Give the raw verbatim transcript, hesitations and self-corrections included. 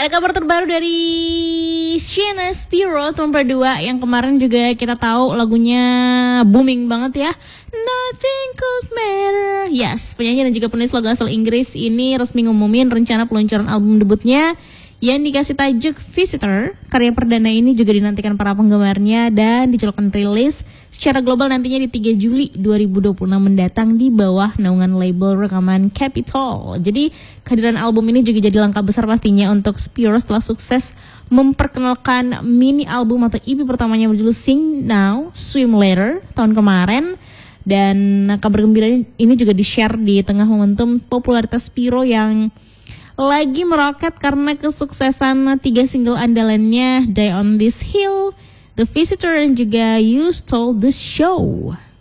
Ada kabar terbaru dari Sienna Spiro tahun berdua yang kemarin juga kita tahu lagunya booming banget ya. Nothing Could Matter. Yes, penyanyi dan juga penulis lagu asal Inggris ini resmi ngumumin rencana peluncuran album debutnya yang dikasih tajuk Visitor. Karya perdana ini juga dinantikan para penggemarnya dan dijadwalkan rilis secara global nantinya di tiga Juli dua ribu dua puluh enam mendatang di bawah naungan label rekaman Capitol. Jadi kehadiran album ini juga jadi langkah besar pastinya untuk Spiro setelah sukses memperkenalkan mini album atau E P pertamanya berjudul Sing Now, Swim Later tahun kemarin. Dan kabar gembira ini juga di-share di tengah momentum popularitas Spiro yang lagi meroket karena kesuksesan tiga single andalannya Die on This Hill, The Visitor, dan juga You Stole the Show.